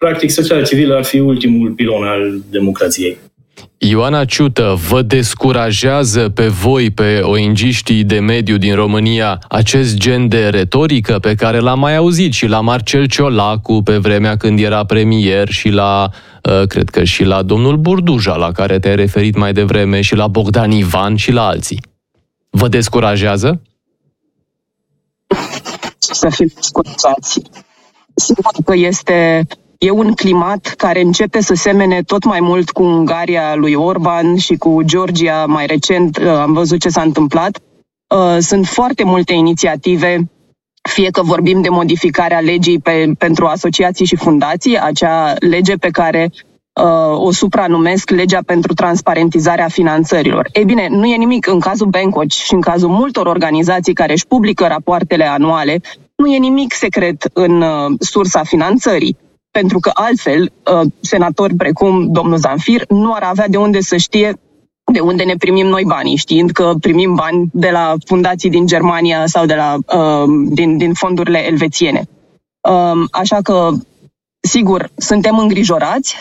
practic, societatea civilă ar fi ultimul pilon al democrației. Ioana Ciută, vă descurajează pe voi, pe ONG-știi de mediu din România, acest gen de retorică pe care l-am mai auzit și la Marcel Ciolacu pe vremea când era premier și la, cred că și la domnul Burduja, la care te-ai referit mai devreme, și la Bogdan Ivan și la alții. Vă descurajează? Să fim descurajați. Sigur că e un climat care începe să semene tot mai mult cu Ungaria lui Orban și cu Georgia mai recent. Am văzut ce s-a întâmplat. Sunt foarte multe inițiative, fie că vorbim de modificarea legii pentru asociații și fundații, acea lege pe care o supranumesc legea pentru transparentizarea finanțărilor. Ei bine, nu e nimic în cazul Bankwatch și în cazul multor organizații care își publică rapoartele anuale, nu e nimic secret în sursa finanțării. Pentru că altfel, senatori precum domnul Zamfir nu ar avea de unde să știe de unde ne primim noi banii, știind că primim bani de la fundații din Germania sau din fondurile elvețiene. Așa că, sigur, suntem îngrijorați,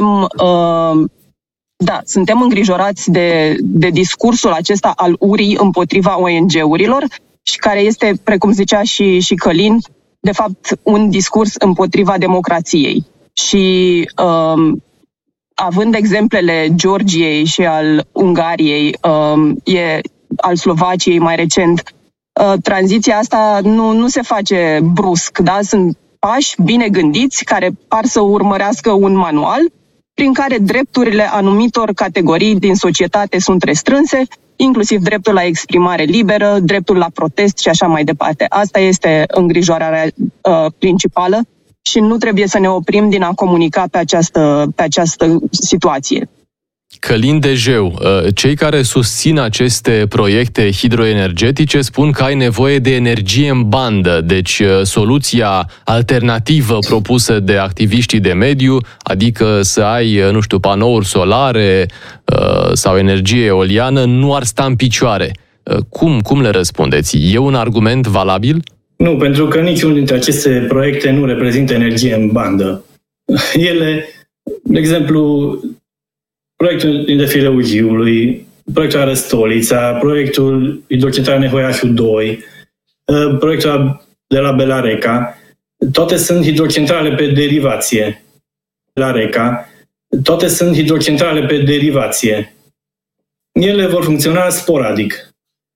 suntem îngrijorați de discursul acesta al urii împotriva ONG-urilor și care este, precum zicea și Călin, de fapt, un discurs împotriva democrației. Și având exemplele Georgiei și al Ungariei, al Slovaciei mai recent, tranziția asta nu se face brusc, da? Sunt pași bine gândiți care par să urmărească un manual prin care drepturile anumitor categorii din societate sunt restrânse, inclusiv dreptul la exprimare liberă, dreptul la protest și așa mai departe. Asta este îngrijorarea principală și nu trebuie să ne oprim din a comunica pe această situație. Călin Dejeu, cei care susțin aceste proiecte hidroenergetice spun că ai nevoie de energie în bandă, deci soluția alternativă propusă de activiștii de mediu, adică să ai, panouri solare sau energie eoliană, nu ar sta în picioare. Cum le răspundeți? E un argument valabil? Nu, pentru că niciunul dintre aceste proiecte nu reprezintă energie în bandă. Ele, de exemplu, proiectul de Fileugiului, proiectul Arăstolița, proiectul hidrocentrală Nehoiașu 2, proiectul de la Belareca, toate sunt hidrocentrale pe derivație. Belareca, toate sunt hidrocentrale pe derivație. Ele vor funcționa sporadic.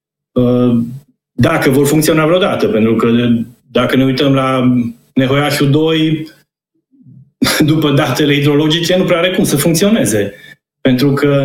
Dacă vor funcționa vreodată, pentru că dacă ne uităm la Nehoiașu 2, după datele hidrologice, nu prea are cum să funcționeze. Pentru că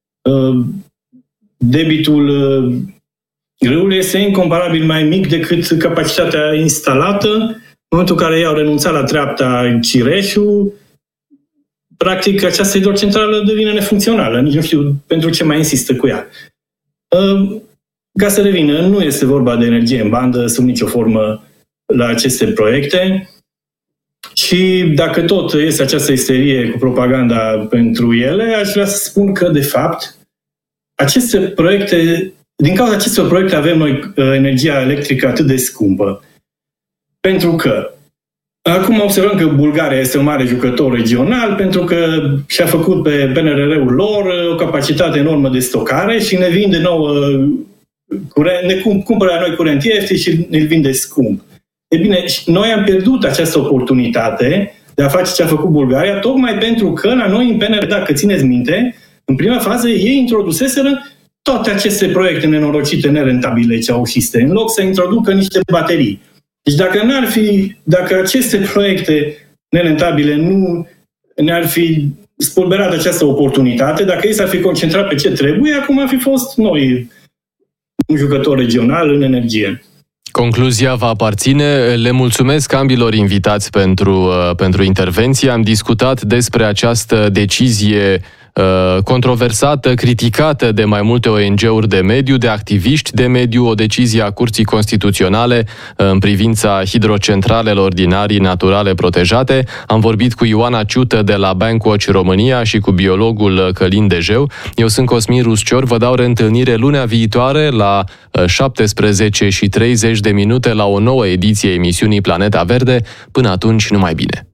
debitul râului este incomparabil mai mic decât capacitatea instalată. În momentul în care ei au renunțat la treapta Cireșu, practic această hidrocentrală devine nefuncțională. Nici nu știu pentru ce mai insistă cu ea. Ca să revină, nu este vorba de energie în bandă sub nicio formă la aceste proiecte. Și dacă tot este această isterie cu propaganda pentru ele, aș vrea să spun că, de fapt, aceste proiecte, din cauza acestor proiecte avem noi energia electrică atât de scumpă. Pentru că acum observăm că Bulgaria este un mare jucător regional pentru că și-a făcut pe PNRR-ul lor o capacitate enormă de stocare și ne vinde cumpără noi curent ieftin și ne vinde scump. E bine, noi am pierdut această oportunitate de a face ce a făcut Bulgaria, tocmai pentru că la noi în PNR, dacă țineți minte, în prima fază ei introduseseră toate aceste proiecte nenorocite, nerentabile, ceaușiste, în loc să introducă niște baterii. Deci dacă aceste proiecte nerentabile nu ne-ar fi spulberat această oportunitate, dacă ei s-ar fi concentrat pe ce trebuie, acum ar fi fost noi un jucător regional în energie. Concluzia va aparține. Le mulțumesc ambilor invitați pentru intervenție. Am discutat despre această decizie controversată, criticată de mai multe ONG-uri de mediu, de activiști de mediu, o decizie a Curții Constituționale în privința hidrocentralelor din arii naturale protejate. Am vorbit cu Ioana Ciută de la Bankwatch România și cu biologul Călin Dejeu. Eu sunt Cosmin Ruscior, vă dau reîntâlnire lunea viitoare la 17:30 la o nouă ediție a emisiunii Planeta Verde. Până atunci, numai bine!